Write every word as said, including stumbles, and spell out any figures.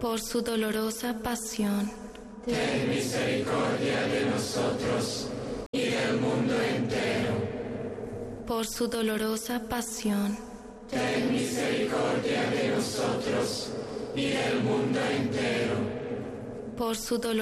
por su dolorosa pasión, ten misericordia de nosotros y del mundo entero. por su dolorosa pasión, ten misericordia de nosotros y del mundo entero. por su dolorosa